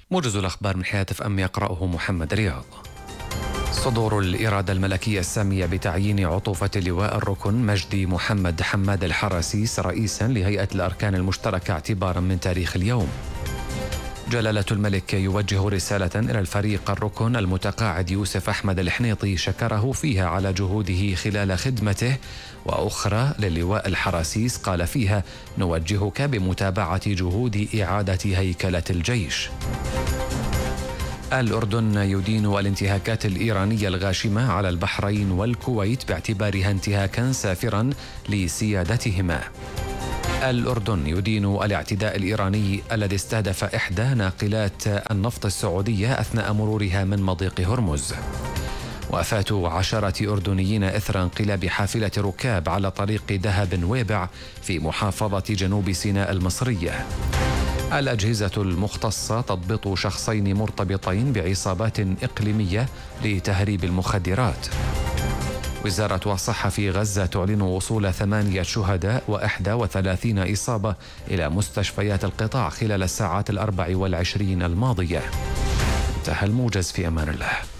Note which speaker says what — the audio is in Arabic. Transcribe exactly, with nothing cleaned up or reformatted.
Speaker 1: موجز الأخبار من حياة اف ام يقرأه محمد رياض. صدور الإرادة الملكية السامية بتعيين عطوفة لواء الركن مجدي محمد حماد الحراسيس رئيسا لهيئة الأركان المشتركة اعتبارا من تاريخ اليوم. جلالة الملك يوجه رسالة إلى الفريق الركن المتقاعد يوسف أحمد الحنيطي شكره فيها على جهوده خلال خدمته، وأخرى للواء الحراسيس قال فيها: نوجهك بمتابعة جهود إعادة هيكلة الجيش. الأردن يدين الانتهاكات الإيرانية الغاشمة على البحرين والكويت باعتبارها انتهاكا سافرا لسيادتهما. الأردن يدين الاعتداء الإيراني الذي استهدف إحدى ناقلات النفط السعودية أثناء مرورها من مضيق هرمز. وفاة عشرة أردنيين إثر انقلاب حافلة ركاب على طريق دهب ويبع في محافظة جنوب سيناء المصرية. الأجهزة المختصة تضبط شخصين مرتبطين بعصابات إقليمية لتهريب المخدرات. وزارة الصحة في غزة تعلن وصول ثمانية شهداء وإحدى وثلاثين إصابة إلى مستشفيات القطاع خلال الساعات الأربع والعشرين الماضية. انتهى الموجز، في أمان الله.